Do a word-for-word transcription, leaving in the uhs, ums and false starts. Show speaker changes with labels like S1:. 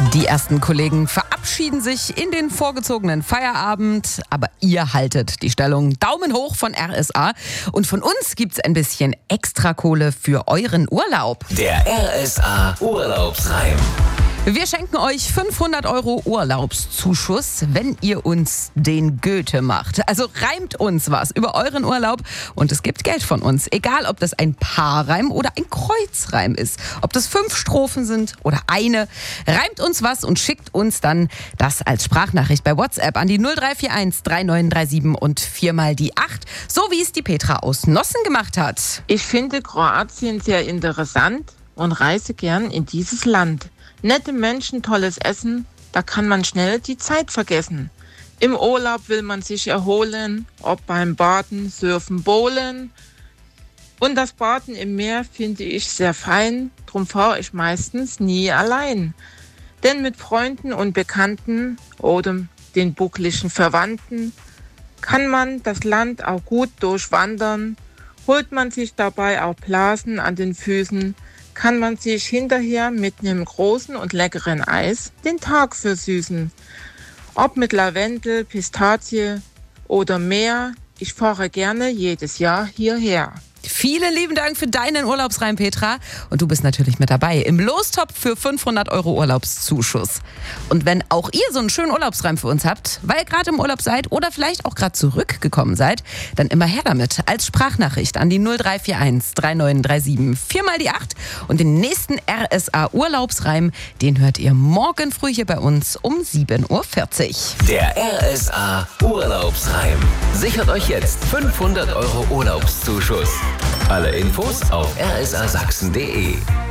S1: Die ersten Kollegen verabschieden sich in den vorgezogenen Feierabend, aber ihr haltet die Stellung. Daumen hoch von R S A. Und von uns gibt's ein bisschen Extrakohle für euren Urlaub.
S2: Der R S A Urlaubsreim.
S1: Wir schenken euch fünfhundert Euro Urlaubszuschuss, wenn ihr uns den Goethe macht. Also reimt uns was über euren Urlaub und es gibt Geld von uns. Egal, ob das ein Paarreim oder ein Kreuzreim ist. Ob das fünf Strophen sind oder eine. Reimt uns was und schickt uns dann das als Sprachnachricht bei WhatsApp an die null drei vier eins drei neun drei sieben und viermal die acht. So wie es die Petra aus Nossen gemacht hat.
S3: Ich finde Kroatien sehr interessant und reise gern in dieses Land. Nette Menschen, tolles Essen, da kann man schnell die Zeit vergessen. Im Urlaub will man sich erholen, ob beim Baden, Surfen, Bowlen. Und das Baden im Meer finde ich sehr fein, drum fahre ich meistens nie allein. Denn mit Freunden und Bekannten oder den buckligen Verwandten kann man das Land auch gut durchwandern. Holt man sich dabei auch Blasen an den Füßen, kann man sich hinterher mit einem großen und leckeren Eis den Tag versüßen. Ob mit Lavendel, Pistazie oder mehr, ich fahre gerne jedes Jahr hierher.
S1: Vielen lieben Dank für deinen Urlaubsreim, Petra. Und du bist natürlich mit dabei im Lostopf für fünfhundert Euro Urlaubszuschuss. Und wenn auch ihr so einen schönen Urlaubsreim für uns habt, weil ihr gerade im Urlaub seid oder vielleicht auch gerade zurückgekommen seid, dann immer her damit als Sprachnachricht an die null drei vier eins drei neun drei sieben viermal die acht. Und den nächsten R S A Urlaubsreim, den hört ihr morgen früh hier bei uns um sieben Uhr vierzig.
S2: Der R S A Urlaubsreim. Sichert euch jetzt fünfhundert Euro Urlaubszuschuss. Alle Infos auf r s a sachsen punkt d e.